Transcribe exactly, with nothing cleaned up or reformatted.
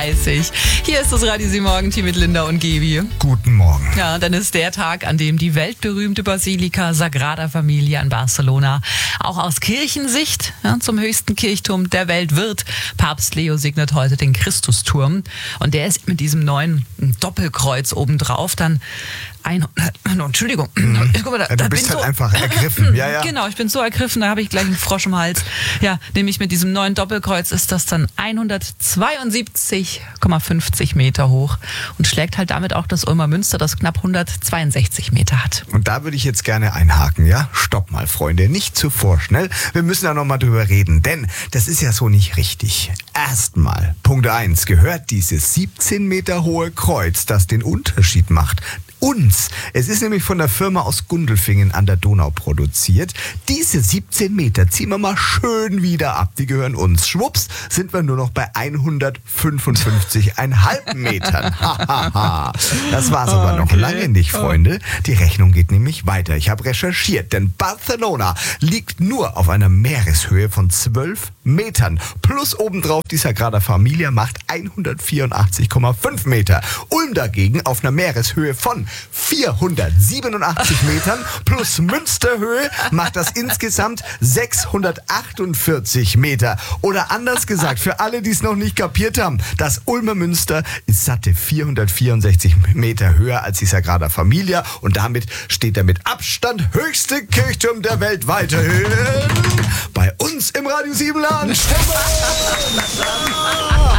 Hier ist das Radio sieben Morgen-Team mit Linda und Gebi. Guten Morgen. Ja, dann ist der Tag, an dem die weltberühmte Basilika Sagrada Familia in Barcelona auch aus Kirchensicht ja, zum höchsten Kirchturm der Welt wird. Papst Leo segnet heute den Christusturm und der ist mit diesem neuen Doppelkreuz obendrauf dann ein, no, Entschuldigung. Mhm. Guck mal, da, ja, du da bist bin halt so, einfach ergriffen. Ja, ja. Genau, ich bin so ergriffen, da habe ich gleich einen Frosch im Hals. Ja, nämlich mit diesem neuen Doppelkreuz ist das dann hundertzweiundsiebzig Komma fünfzig Meter hoch und schlägt halt damit auch das Ulmer Münster, das knapp hundertzweiundsechzig Meter hat. Und da würde ich jetzt gerne einhaken, ja? Stopp mal, Freunde, nicht zu vorschnell. Wir müssen da nochmal drüber reden, denn das ist ja so nicht richtig. Erstmal, Punkt eins, gehört dieses siebzehn Meter hohe Kreuz, das den Unterschied macht, uns. Es ist nämlich von der Firma aus Gundelfingen an der Donau produziert. Diese siebzehn Meter ziehen wir mal schön wieder ab. Die gehören uns. Schwupps, sind wir nur noch bei hundertfünfundfünfzig Komma fünf Metern. Das war's aber noch Okay. lange nicht, Freunde. Die Rechnung geht nämlich weiter. Ich habe recherchiert, denn Barcelona liegt nur auf einer Meereshöhe von zwölf Metern. Plus obendrauf die Sagrada Familia macht hundertvierundachtzig Komma fünf Meter. Ulm dagegen auf einer Meereshöhe von vierhundertsiebenundachtzig Metern plus Münsterhöhe macht das insgesamt sechshundertachtundvierzig Meter. Oder anders gesagt, für alle, die es noch nicht kapiert haben, das Ulmer Münster ist satte vierhundertvierundsechzig Meter höher als die Sagrada Familia und damit steht der mit Abstand höchste Kirchturm der Welt weiterhin bei uns im Radio sieben Laden.